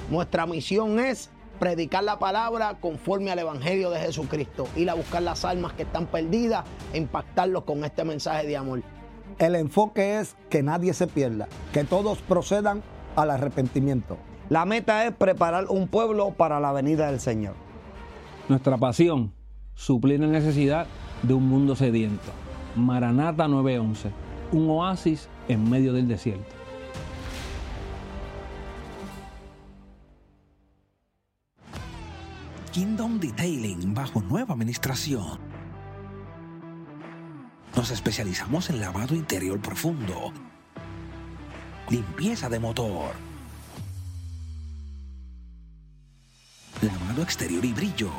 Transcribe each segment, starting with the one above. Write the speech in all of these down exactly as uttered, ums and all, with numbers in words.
Nuestra misión es predicar la palabra conforme al Evangelio de Jesucristo, ir a buscar las almas que están perdidas e impactarlos con este mensaje de amor. El enfoque es que nadie se pierda, que todos procedan al arrepentimiento. La meta es preparar un pueblo para la venida del Señor. Nuestra pasión, suplir la necesidad de un mundo sediento. Maranata nueve once, un oasis en medio del desierto. Kingdom Detailing bajo nueva administración. Nos especializamos en lavado interior profundo, limpieza de motor, lavado exterior y brillo.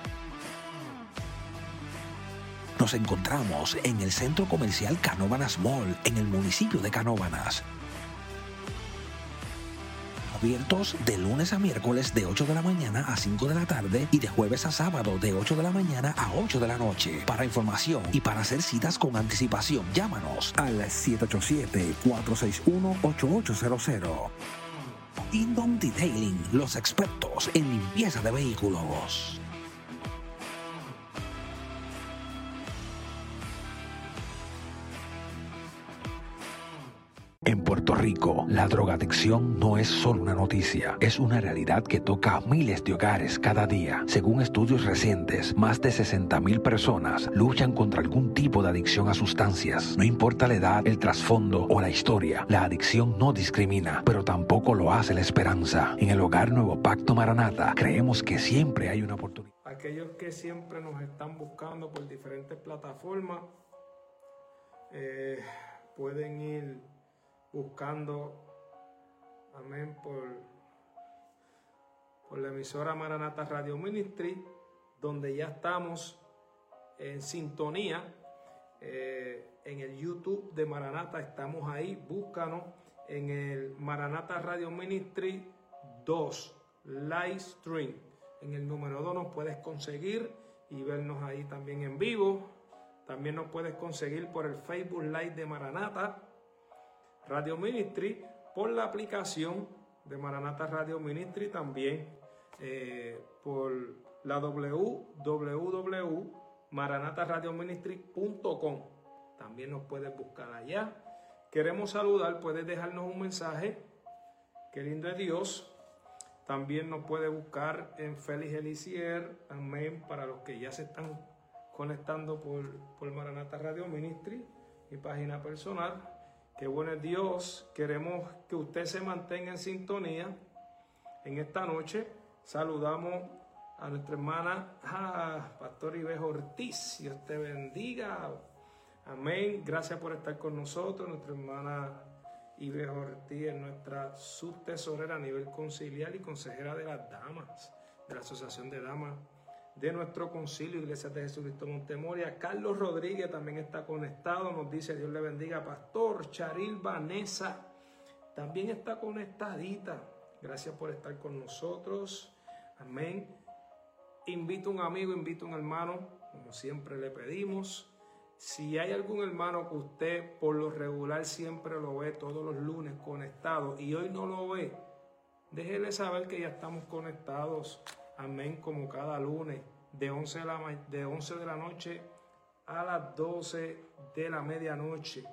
Nos encontramos en el Centro Comercial Canóvanas Mall, en el municipio de Canóvanas. Abiertos de lunes a miércoles de ocho de la mañana a cinco de la tarde y de jueves a sábado de ocho de la mañana a ocho de la noche. Para información y para hacer citas con anticipación, llámanos al siete ocho siete, cuatro seis uno, ocho ocho cero cero. Kingdom Detailing, los expertos en limpieza de vehículos. En Puerto Rico, la drogadicción no es solo una noticia, es una realidad que toca a miles de hogares cada día. Según estudios recientes, más de sesenta mil personas luchan contra algún tipo de adicción a sustancias. No importa la edad, el trasfondo o la historia, la adicción no discrimina, pero tampoco lo hace la esperanza. En el Hogar Nuevo Pacto Maranata, creemos que siempre hay una oportunidad. Aquellos que siempre nos están buscando por diferentes plataformas, eh, pueden ir buscando, amén, por, por la emisora Maranata Radio Ministry, donde ya estamos en sintonía. Eh, en el YouTube de Maranata estamos ahí, búscanos en el Maranata Radio Ministry dos, live stream. En el número dos nos puedes conseguir y vernos ahí también en vivo. También nos puedes conseguir por el Facebook Live de Maranata Radio Ministry, por la aplicación de Maranata Radio Ministry, también eh, por la w w w punto maranata radio ministry punto com. También nos puedes buscar allá. Queremos saludar, puedes dejarnos un mensaje. Qué lindo es Dios. También nos puede buscar en Félix Elisier, amén, para los que ya se están conectando por, por Maranata Radio Ministry, mi página personal. Qué bueno es Dios. Queremos que usted se mantenga en sintonía. En esta noche saludamos a nuestra hermana, ah, Pastor Ives Ortiz. Dios te bendiga. Amén. Gracias por estar con nosotros. Nuestra hermana Ives Ortiz es nuestra subtesorera a nivel conciliar y consejera de las damas, de la Asociación de Damas de nuestro concilio, Iglesias de Jesucristo Montemoria. Carlos Rodríguez también está conectado, nos dice Dios le bendiga. Pastor Charil Vanessa también está conectadita. Gracias por estar con nosotros. Amén. Invita a un amigo, invita a un hermano, como siempre le pedimos. Si hay algún hermano que usted por lo regular siempre lo ve todos los lunes conectado y hoy no lo ve, déjele saber que ya estamos conectados. Amén, como cada lunes, de once de la, de once de la noche a las doce de la medianoche.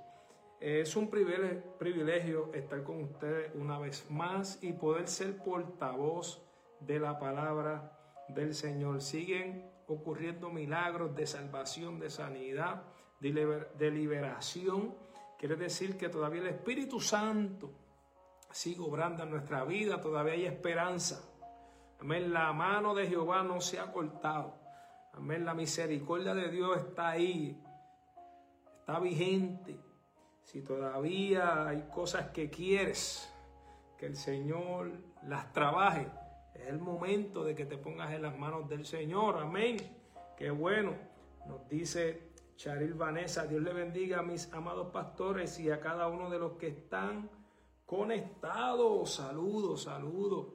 Es un privilegio, privilegio estar con ustedes una vez más y poder ser portavoz de la palabra del Señor. Siguen ocurriendo milagros de salvación, de sanidad, de, liber, de liberación. Quiere decir que todavía el Espíritu Santo sigue obrando en nuestra vida, todavía hay esperanza. Amén, la mano de Jehová no se ha cortado. Amén, la misericordia de Dios está ahí, está vigente. Si todavía hay cosas que quieres que el Señor las trabaje, es el momento de que te pongas en las manos del Señor. Amén, qué bueno. Nos dice Charil Vanessa, Dios le bendiga a mis amados pastores y a cada uno de los que están conectados. Saludos, saludos.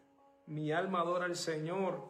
Mi alma adora al Señor.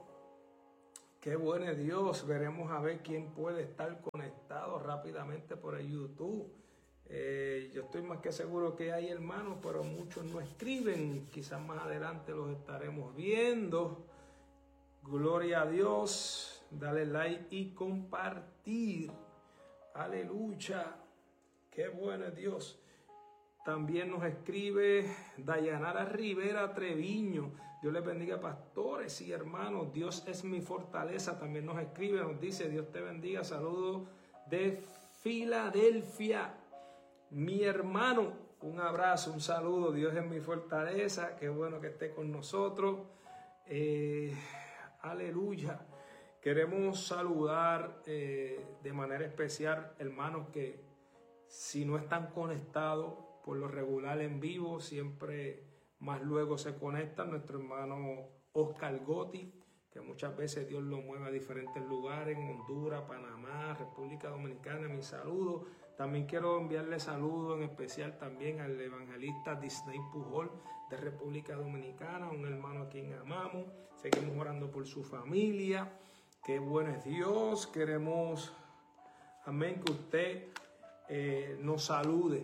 Qué bueno es Dios. Veremos a ver quién puede estar conectado rápidamente por el YouTube. Eh, yo estoy más que seguro que hay hermanos, pero muchos no escriben. Quizás más adelante los estaremos viendo. Gloria a Dios. Dale like y compartir. Aleluya. Qué bueno es Dios. También nos escribe Dayanara Rivera Treviño. Dios les bendiga, pastores y hermanos. Dios es mi fortaleza. También nos escribe, nos dice, Dios te bendiga. Saludos de Filadelfia. Mi hermano, un abrazo, un saludo. Dios es mi fortaleza. Qué bueno que esté con nosotros. Eh, aleluya. Queremos saludar eh, de manera especial hermanos que si no están conectados por lo regular en vivo, siempre más luego se conectan. Nuestro hermano Oscar Gotti, que muchas veces Dios lo mueve a diferentes lugares, en Honduras, Panamá, República Dominicana. Mi saludo. También quiero enviarle saludos en especial también al evangelista Disney Pujol de República Dominicana, un hermano a quien amamos. Seguimos orando por su familia. Qué bueno es Dios. Queremos, amén, que usted eh, nos salude.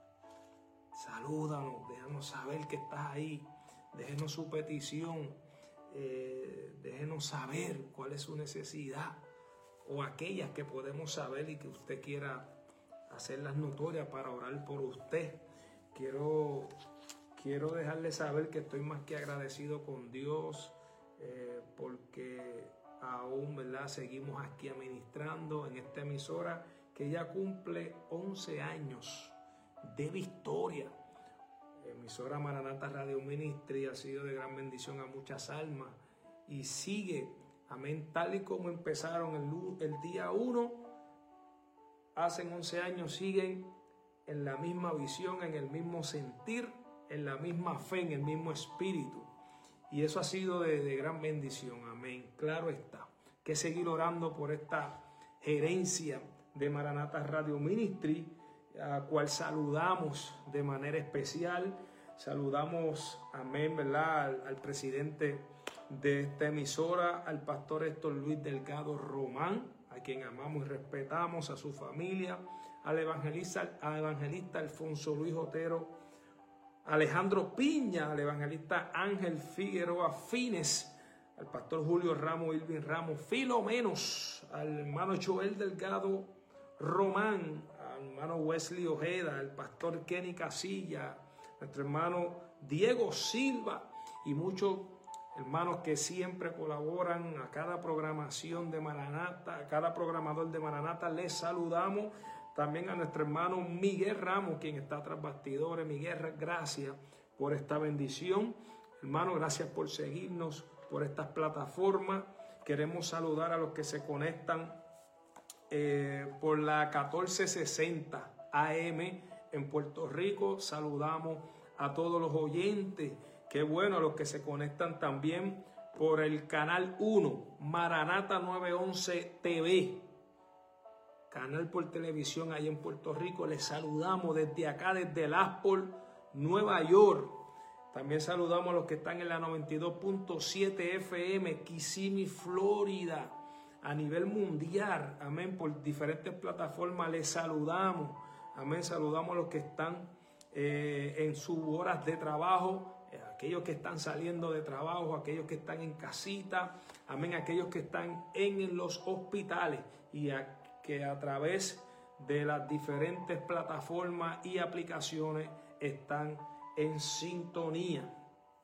Salúdanos, déjanos saber que estás ahí. Déjenos su petición. Eh, déjenos saber cuál es su necesidad o aquellas que podemos saber y que usted quiera hacerlas notorias para orar por usted. Quiero, quiero dejarle saber que estoy más que agradecido con Dios eh, porque aún, ¿verdad?, seguimos aquí administrando en esta emisora que ya cumple once años de victoria. Emisora Maranata Radio Ministry ha sido de gran bendición a muchas almas y sigue, amén, tal y como empezaron el, el día uno, hace once años siguen en la misma visión, en el mismo sentir, en la misma fe, en el mismo espíritu. Y eso ha sido de, de gran bendición, amén. Claro está, que seguir orando por esta gerencia de Maranata Radio Ministry, a cual saludamos de manera especial. Saludamos, amén, ¿verdad?, al, al presidente de esta emisora, al pastor Héctor Luis Delgado Román, a quien amamos y respetamos, a su familia, al evangelista, al evangelista Alfonso Luis Otero, Alejandro Piña, al evangelista Ángel Figueroa Fines, al pastor Julio Ramos, Irvin Ramos, Filomenos, al hermano Joel Delgado Román, al hermano Wesley Ojeda, al pastor Kenny Casilla, nuestro hermano Diego Silva y muchos hermanos que siempre colaboran a cada programación de Maranata, a cada programador de Maranata. Les saludamos. También a nuestro hermano Miguel Ramos, quien está tras bastidores. Miguel, gracias por esta bendición. Hermano, gracias por seguirnos por estas plataformas. Queremos saludar a los que se conectan eh, por la catorce sesenta A M en Puerto Rico. Saludamos a todos los oyentes. Qué bueno, a los que se conectan también por el canal uno, Maranata novecientos once T V. Canal por televisión ahí en Puerto Rico. Les saludamos desde acá, desde Lasport, Nueva York. También saludamos a los que están en la noventa y dos punto siete F M, Kissimmee, Florida, a nivel mundial. Amén, por diferentes plataformas les saludamos. Amén, saludamos a los que están eh, en sus horas de trabajo, eh, aquellos que están saliendo de trabajo, aquellos que están en casita. Amén, aquellos que están en los hospitales y a que a través de las diferentes plataformas y aplicaciones están en sintonía.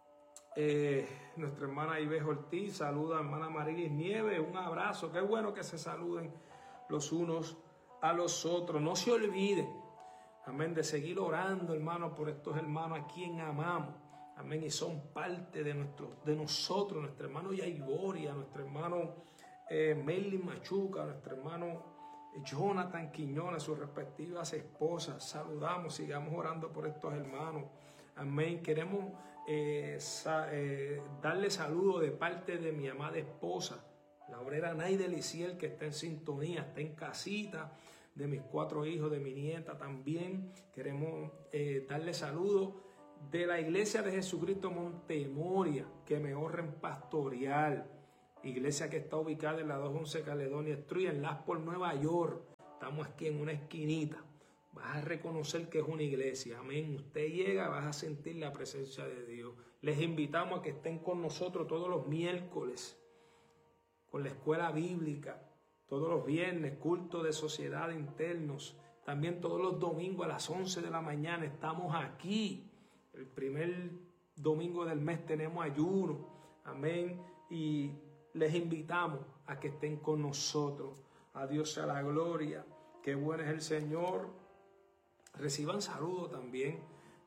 Eh, nuestra hermana Ives Ortiz saluda a hermana Marilis Nieves, un abrazo. Qué bueno que se saluden los unos a los otros. No se olviden, amén, de seguir orando, hermanos, por estos hermanos a quien amamos. Amén, y son parte de, nuestro, de nosotros, nuestro hermano Yaiboria, nuestro hermano eh, Merlin Machuca, nuestro hermano Jonathan Quiñones, sus respectivas esposas. Saludamos, sigamos orando por estos hermanos. Amén. Queremos eh, sa eh, darle saludo de parte de mi amada esposa, la obrera Naide Liciel, que está en sintonía, está en casita, de mis cuatro hijos, de mi nieta también. Queremos eh, darle saludo de la Iglesia de Jesucristo Montemoria, que me honren pastoreal. Iglesia que está ubicada en la doscientos once Caledonia Street, en Lasport, Nueva York. Estamos aquí en una esquinita. vas a reconocer que es una iglesia. Amén. Usted llega, vas a sentir la presencia de Dios. Les invitamos a que estén con nosotros todos los miércoles con la escuela bíblica, todos los viernes, culto de sociedad internos. También todos los domingos a las once de la mañana estamos aquí. El primer domingo del mes tenemos ayuno. Amén. Y les invitamos a que estén con nosotros. A Dios sea la gloria. Qué bueno es el Señor. Reciban saludos también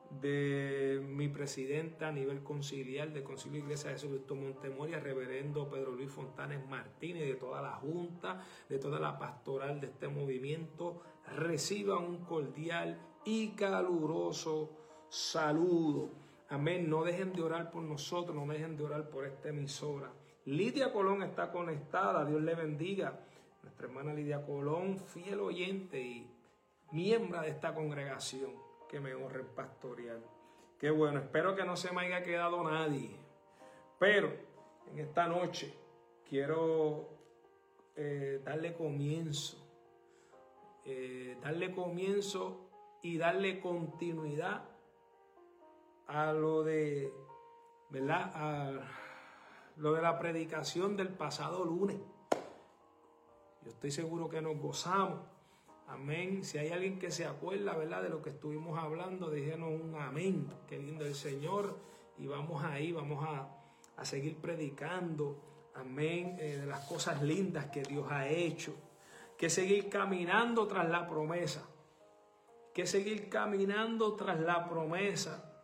de mi presidenta a nivel conciliar del Concilio de Iglesia de Jesucristo Montemoria, reverendo Pedro Luis Fontanes Martínez, de toda la junta, de toda la pastoral de este movimiento. Reciban un cordial y caluroso saludo. Amén. No dejen de orar por nosotros, no dejen de orar por esta emisora. Lidia Colón está conectada, Dios le bendiga. Nuestra hermana Lidia Colón, fiel oyente y miembro de esta congregación que me honra el pastoreal. Qué bueno, espero que no se me haya quedado nadie. Pero en esta noche quiero eh, darle comienzo, eh, darle comienzo y darle continuidad a lo de, ¿verdad? A lo de la predicación del pasado lunes. Yo estoy seguro que nos gozamos. Amén. Si hay alguien que se acuerda, ¿verdad?, de lo que estuvimos hablando, déjenos un amén. Qué lindo el Señor. Y vamos ahí, vamos a, a seguir predicando. Amén. Eh, de las cosas lindas que Dios ha hecho. Que seguir caminando tras la promesa. Que seguir caminando tras la promesa.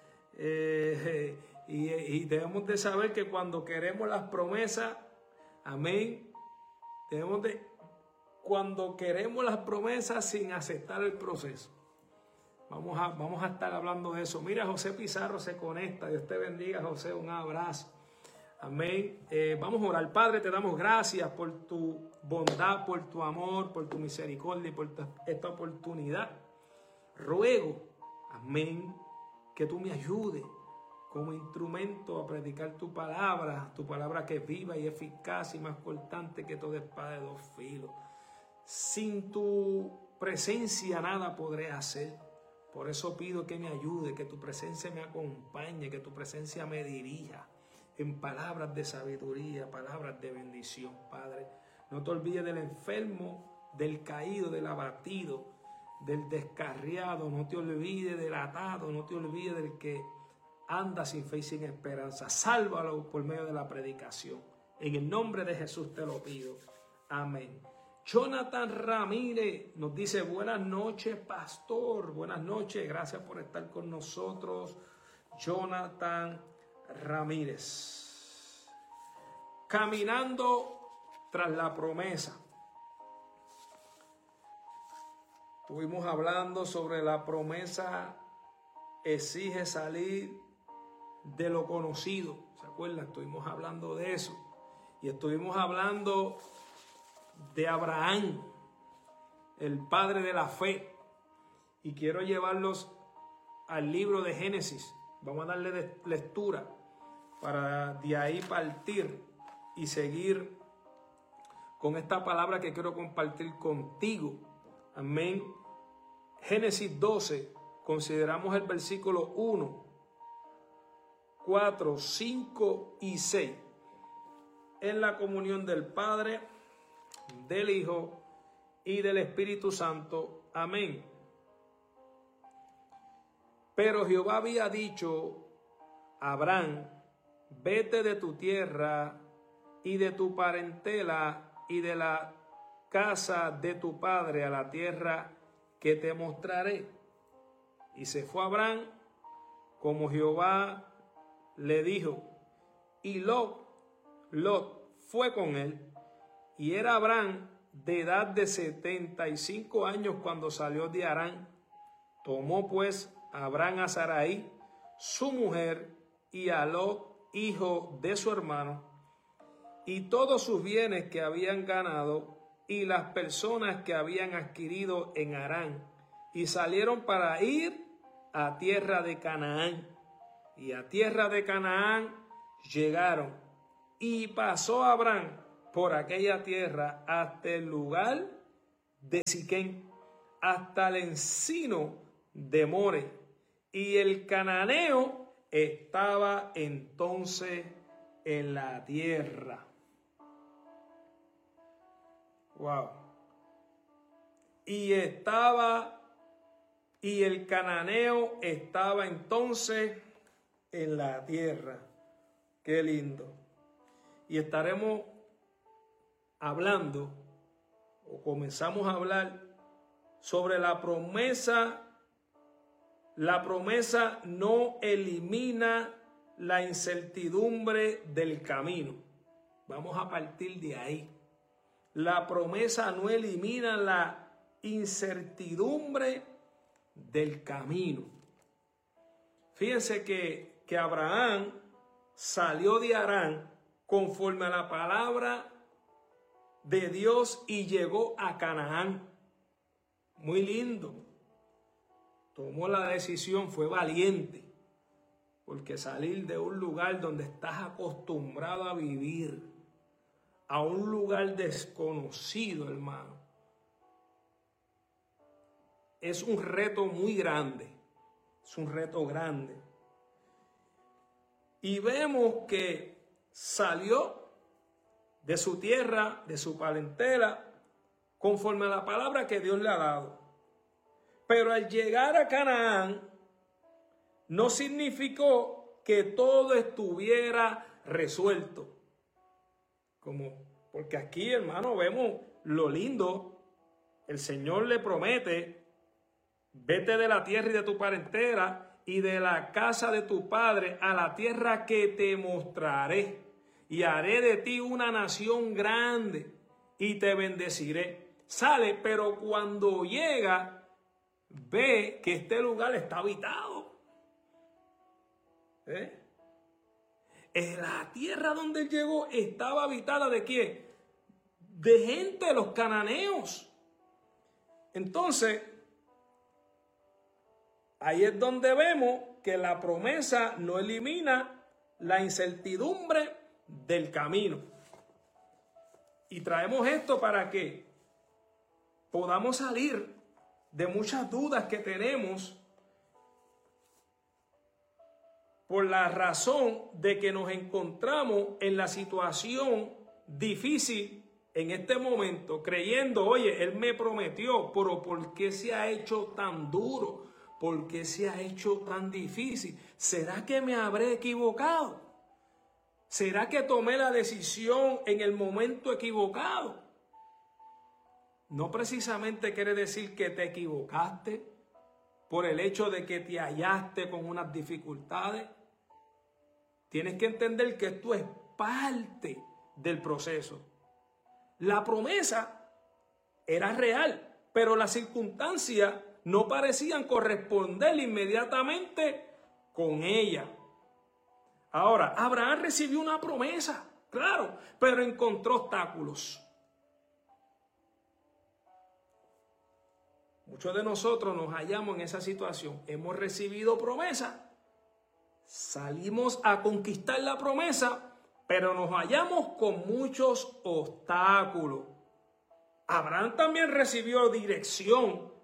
Eh, y, y debemos de saber que cuando queremos las promesas, amén, debemos de... Cuando queremos las promesas sin aceptar el proceso. Vamos a, vamos a estar hablando de eso. Mira, José Pizarro se conecta. Dios te bendiga, José. Un abrazo. Amén. Eh, vamos a orar. Padre, te damos gracias por tu bondad, por tu amor, por tu misericordia y por esta oportunidad. Ruego, amén, que tú me ayudes como instrumento a predicar tu palabra, tu palabra que es viva y eficaz y más cortante que toda espada de dos filos. Sin tu presencia nada podré hacer. Por eso pido que me ayude, que tu presencia me acompañe, que tu presencia me dirija en palabras de sabiduría, palabras de bendición, Padre. No te olvides del enfermo, del caído, del abatido, del descarriado. No te olvides del atado, no te olvides del que anda sin fe y sin esperanza. Sálvalo por medio de la predicación. En el nombre de Jesús te lo pido. Amén. Jonathan Ramírez nos dice: buenas noches, pastor. Buenas noches, gracias por estar con nosotros. Jonathan Ramírez. Caminando tras la promesa. Estuvimos hablando sobre la promesa exige salir de lo conocido. ¿Se acuerdan? Estuvimos hablando de eso. Y estuvimos hablando de Abraham, el padre de la fe. Y quiero llevarlos al libro de Génesis. Vamos a darle lectura para de ahí partir y seguir con esta palabra que quiero compartir contigo. Amén. Génesis doce, consideramos el versículo uno, cuatro, cinco y seis. En la comunión del Padre, del Hijo y del Espíritu Santo. Amén. Pero Jehová había dicho a Abraham: vete de tu tierra y de tu parentela y de la casa de tu padre a la tierra que te mostraré. Y se fue Abraham como Jehová le dijo, y Lot, Lot fue con él. Y era Abraham de edad de setenta y cinco años cuando salió de Harán. Tomó pues Abraham a Sarai, su mujer, y a Lot, hijo de su hermano, y todos sus bienes que habían ganado, y las personas que habían adquirido en Harán, y salieron para ir a tierra de Canaán. Y a tierra de Canaán llegaron, y pasó Abraham por aquella tierra hasta el lugar de Siquén, hasta el encino de More, y el cananeo estaba entonces en la tierra. Wow. Y estaba, y el cananeo estaba entonces en la tierra. Qué lindo. Y estaremos hablando, o comenzamos a hablar sobre la promesa. La promesa no elimina la incertidumbre del camino. Vamos a partir de ahí. La promesa no elimina la incertidumbre del camino. Fíjense que, que Abraham salió de Harán conforme a la palabra de Dios y llegó a Canaán. Muy lindo. Tomó la decisión, fue valiente, porque salir de un lugar donde estás acostumbrado a vivir a un lugar desconocido, hermano, es un reto muy grande, es un reto grande. Y vemos que salió de su tierra, de su parentela, conforme a la palabra que Dios le ha dado. Pero al llegar a Canaán, no significó que todo estuviera resuelto. Como, porque aquí, hermano, vemos lo lindo. El Señor le promete: vete de la tierra y de tu parentela y de la casa de tu padre a la tierra que te mostraré, y haré de ti una nación grande y te bendeciré. Sale, pero cuando llega, ve que este lugar está habitado. ¿Eh? En la tierra donde él llegó estaba habitada ¿de quién? De gente, de los cananeos. Entonces, ahí es donde vemos que la promesa no elimina la incertidumbre del camino. Y traemos esto para que podamos salir de muchas dudas que tenemos por la razón de que nos encontramos en la situación difícil en este momento, creyendo, oye, Él me prometió, pero ¿por qué se ha hecho tan duro? ¿Por qué se ha hecho tan difícil? ¿Será que me habré equivocado? ¿Será que tomé la decisión en el momento equivocado? No precisamente quiere decir que te equivocaste por el hecho de que te hallaste con unas dificultades. Tienes que entender que esto es parte del proceso. La promesa era real, pero las circunstancias no parecían corresponder inmediatamente con ella. Ahora, Abraham recibió una promesa, claro, pero encontró obstáculos. Muchos de nosotros nos hallamos en esa situación. Hemos recibido promesa, salimos a conquistar la promesa, pero nos hallamos con muchos obstáculos. Abraham también recibió dirección.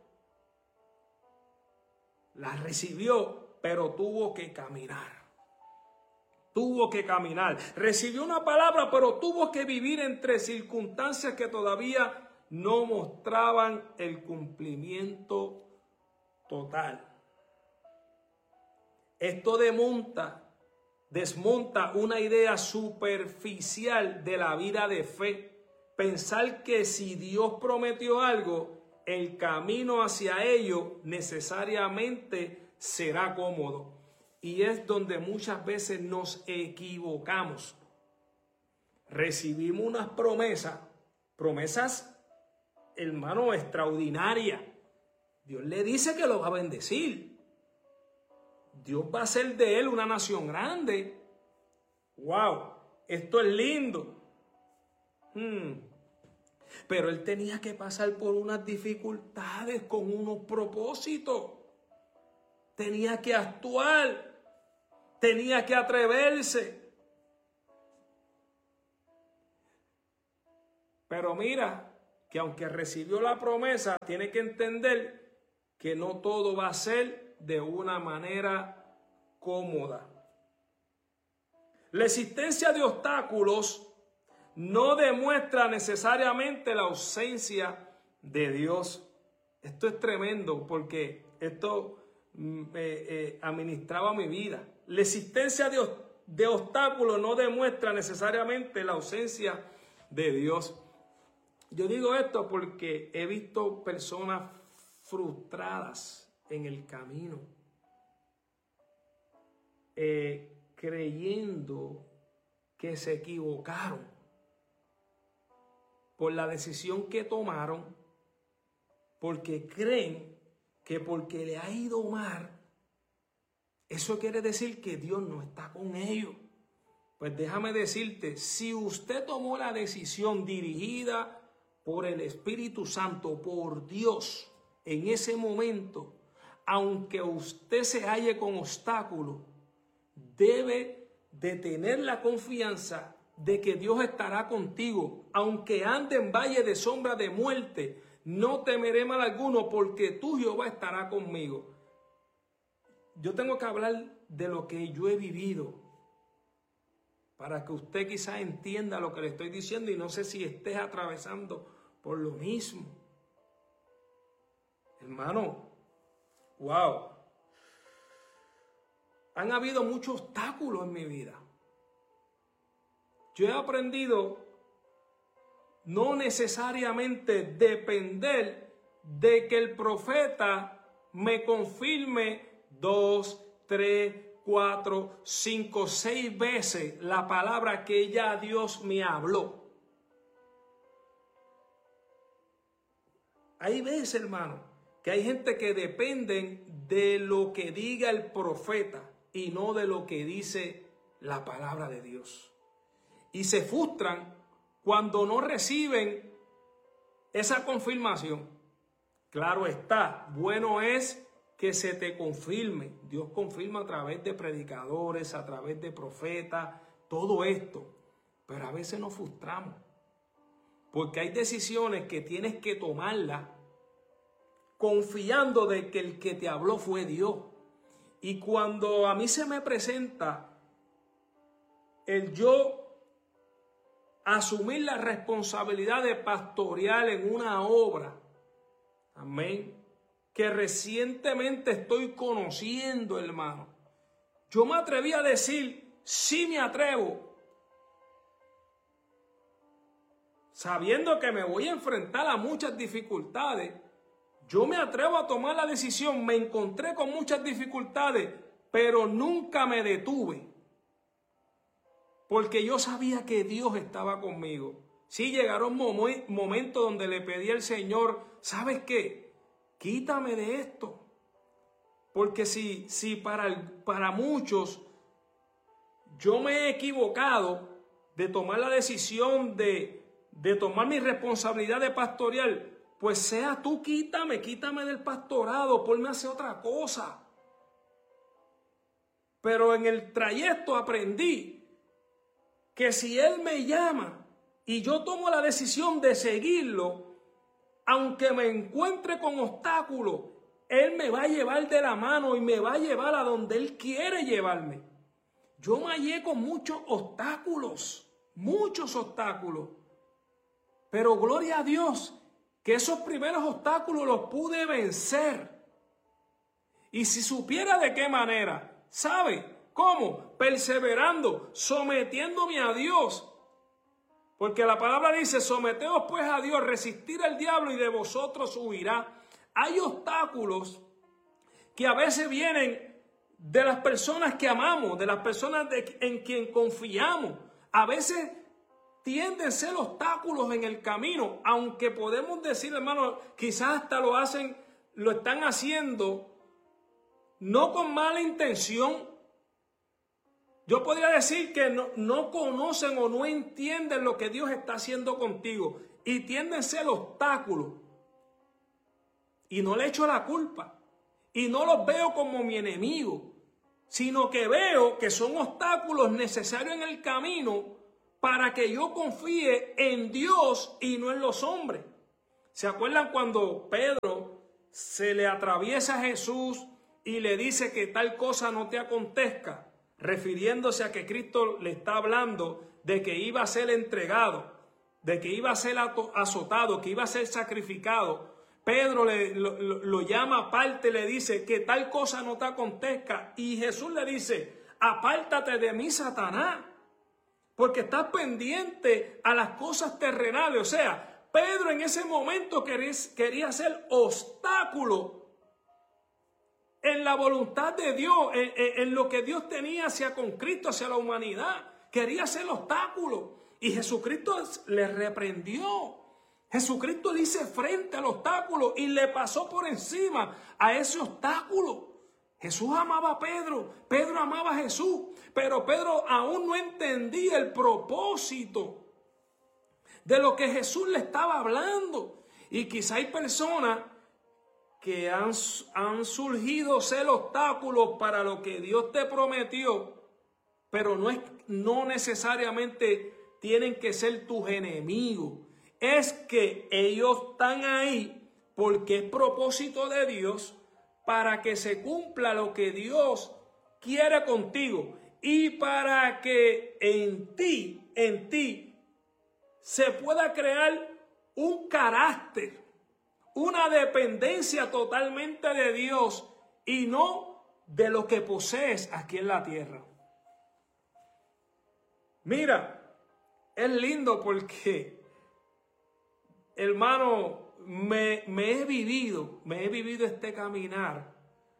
La recibió, pero tuvo que caminar. Tuvo que caminar. Recibió una palabra, pero tuvo que vivir entre circunstancias que todavía no mostraban el cumplimiento total. Esto desmonta, desmonta una idea superficial de la vida de fe. Pensar que si Dios prometió algo, el camino hacia ello necesariamente será cómodo. Y es donde muchas veces nos equivocamos. Recibimos unas promesas, promesas, hermano, extraordinarias. Dios le dice que lo va a bendecir. Dios va a hacer de él una nación grande. ¡Wow! Esto es lindo. Hmm. Pero él tenía que pasar por unas dificultades con unos propósitos. Tenía que actuar. Tenía que atreverse. Pero mira, que aunque recibió la promesa, tiene que entender que no todo va a ser de una manera cómoda. La existencia de obstáculos no demuestra necesariamente la ausencia de Dios. Esto es tremendo porque esto eh, eh, administraba mi vida. La existencia de, de obstáculos no demuestra necesariamente la ausencia de Dios. Yo digo esto porque he visto personas frustradas en el camino, eh, creyendo que se equivocaron por la decisión que tomaron, porque creen que porque le ha ido mal, eso quiere decir que Dios no está con ellos. Pues déjame decirte, si usted tomó la decisión dirigida por el Espíritu Santo, por Dios, en ese momento, aunque usted se halle con obstáculos, debe de tener la confianza de que Dios estará contigo. Aunque ande en valle de sombra de muerte, no temeré mal alguno, porque tú, Jehová, estará conmigo. Yo tengo que hablar de lo que yo he vivido, para que usted quizás entienda lo que le estoy diciendo, y no sé si estés atravesando por lo mismo. Hermano, wow. Han habido muchos obstáculos en mi vida. Yo he aprendido no necesariamente depender de que el profeta me confirme dos, tres, cuatro, cinco, seis veces la palabra que ya Dios me habló. Hay veces, hermano, que hay gente que dependen de lo que diga el profeta y no de lo que dice la palabra de Dios. Y se frustran cuando no reciben esa confirmación. Claro está, bueno es que se te confirme. Dios confirma a través de predicadores, a través de profetas, todo esto. Pero a veces nos frustramos, porque hay decisiones que tienes que tomarlas confiando de que el que te habló fue Dios. Y cuando a mí se me presenta el yo asumir la responsabilidad de pastorear en una obra, amén, que recientemente estoy conociendo, hermano, yo me atreví a decir, sí me atrevo, sabiendo que me voy a enfrentar a muchas dificultades. Yo me atrevo a tomar la decisión, me encontré con muchas dificultades, pero nunca me detuve, porque yo sabía que Dios estaba conmigo. Sí, llegaron momentos donde le pedí al Señor, ¿sabes qué? Quítame de esto. Porque si, si para, para muchos yo me he equivocado de tomar la decisión de, de tomar mi responsabilidad de pastorear, pues sea tú, quítame, quítame del pastorado, ponme a hacer otra cosa. Pero en el trayecto aprendí que si Él me llama y yo tomo la decisión de seguirlo, aunque me encuentre con obstáculos, Él me va a llevar de la mano y me va a llevar a donde Él quiere llevarme. Yo me hallé con muchos obstáculos, muchos obstáculos. Pero gloria a Dios que esos primeros obstáculos los pude vencer. Y si supiera de qué manera, ¿sabe? ¿Cómo? Perseverando, sometiéndome a Dios. Porque la palabra dice, someteos pues a Dios, resistir al diablo y de vosotros huirá. Hay obstáculos que a veces vienen de las personas que amamos, de las personas de, en quien confiamos. A veces tienden a ser obstáculos en el camino, aunque podemos decir, hermano, quizás hasta lo hacen, lo están haciendo no con mala intención. Yo podría decir que no, no conocen o no entienden lo que Dios está haciendo contigo y tienden a ser obstáculos. Y no le echo la culpa y no los veo como mi enemigo, sino que veo que son obstáculos necesarios en el camino para que yo confíe en Dios y no en los hombres. ¿Se acuerdan cuando Pedro se le atraviesa a Jesús y le dice que tal cosa no te acontezca? Refiriéndose a que Cristo le está hablando de que iba a ser entregado, de que iba a ser azotado, que iba a ser sacrificado. Pedro le, lo, lo llama aparte, le dice que tal cosa no te acontezca. Y Jesús le dice, apártate de mí, Satanás, porque estás pendiente a las cosas terrenales. O sea, Pedro en ese momento quería, quería ser obstáculo en la voluntad de Dios, en, en, en lo que Dios tenía hacia con Cristo, hacia la humanidad. Quería ser obstáculo. Y Jesucristo le reprendió. Jesucristo le hizo frente al obstáculo y le pasó por encima a ese obstáculo. Jesús amaba a Pedro, Pedro amaba a Jesús, pero Pedro aún no entendía el propósito de lo que Jesús le estaba hablando. Y quizá hay personas que han, han surgido ser obstáculos para lo que Dios te prometió, pero no, es, no necesariamente tienen que ser tus enemigos. Es que ellos están ahí porque es propósito de Dios para que se cumpla lo que Dios quiere contigo y para que en ti, en ti, se pueda crear un carácter, una dependencia totalmente de Dios y no de lo que posees aquí en la tierra. Mira, es lindo porque, hermano, me, me he vivido, me he vivido este caminar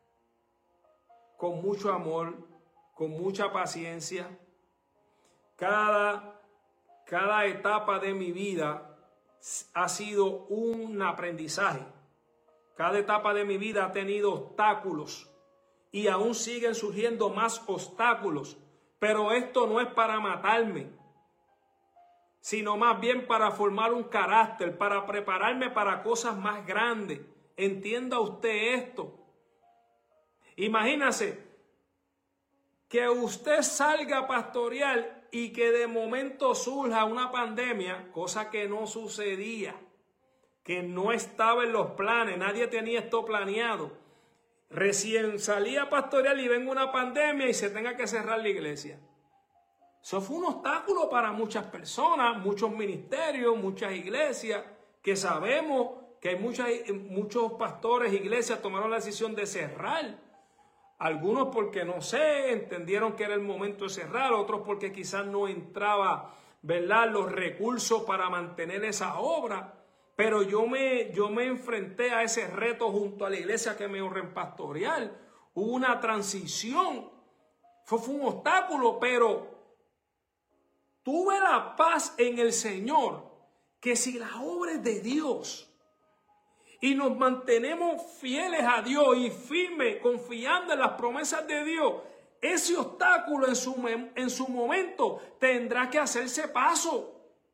con mucho amor, con mucha paciencia. Cada, cada etapa de mi vida ha sido un aprendizaje. Cada etapa de mi vida ha tenido obstáculos y aún siguen surgiendo más obstáculos. Pero esto no es para matarme, sino más bien para formar un carácter, para prepararme para cosas más grandes. Entienda usted esto. Imagínese que usted salga a pastorear y que de momento surja una pandemia, cosa que no sucedía, que no estaba en los planes, nadie tenía esto planeado. Recién salía a pastorear y venga una pandemia y se tenga que cerrar la iglesia. Eso fue un obstáculo para muchas personas, muchos ministerios, muchas iglesias, que sabemos que hay muchas, muchos pastores, iglesias tomaron la decisión de cerrar. Algunos porque no sé, entendieron que era el momento de cerrar, otros porque quizás no entraba, ¿verdad?, los recursos para mantener esa obra. Pero yo me, yo me enfrenté a ese reto junto a la iglesia que me honra en pastorear. Hubo una transición, fue, fue un obstáculo, pero tuve la paz en el Señor, que si la obra es de Dios y nos mantenemos fieles a Dios y firmes, confiando en las promesas de Dios, ese obstáculo en su, en su momento tendrá que hacerse paso.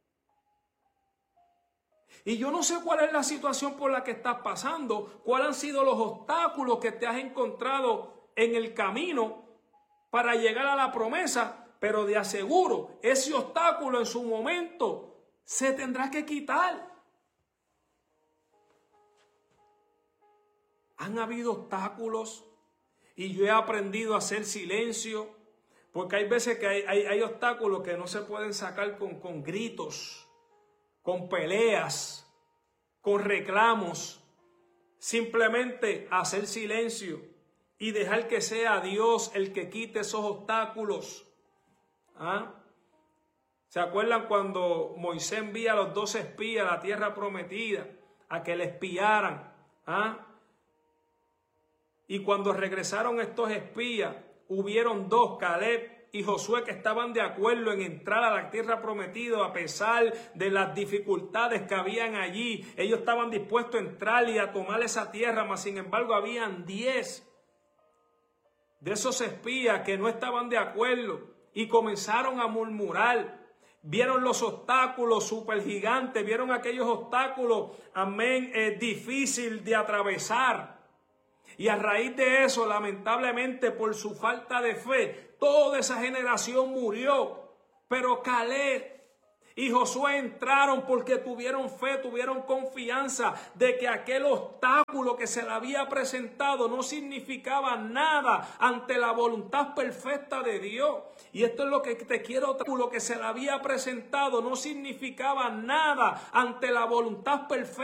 Y yo no sé cuál es la situación por la que estás pasando, cuáles han sido los obstáculos que te has encontrado en el camino para llegar a la promesa, pero de aseguro, ese obstáculo en su momento se tendrá que quitar. Han habido obstáculos y yo he aprendido a hacer silencio, porque hay veces que hay, hay, hay obstáculos que no se pueden sacar con, con gritos, con peleas, con reclamos. Simplemente hacer silencio y dejar que sea Dios el que quite esos obstáculos. ¿Ah? ¿Se acuerdan cuando Moisés envía a los dos espías a la tierra prometida a que le espiaran? ¿Ah? Y cuando regresaron estos espías, hubieron dos, Caleb y Josué, que estaban de acuerdo en entrar a la tierra prometida a pesar de las dificultades que habían allí. Ellos estaban dispuestos a entrar y a tomar esa tierra, mas sin embargo habían diez de esos espías que no estaban de acuerdo y comenzaron a murmurar. Vieron los obstáculos súper gigantes, vieron aquellos obstáculos, amén, eh, difícil de atravesar. Y a raíz de eso, lamentablemente, por su falta de fe, toda esa generación murió. Pero Caleb Y Josué entraron porque tuvieron fe, tuvieron confianza de que aquel obstáculo que se le había presentado no significaba nada ante la voluntad perfecta de Dios. Y esto es lo que te quiero traer, lo que se le había presentado no significaba nada ante la voluntad perfecta.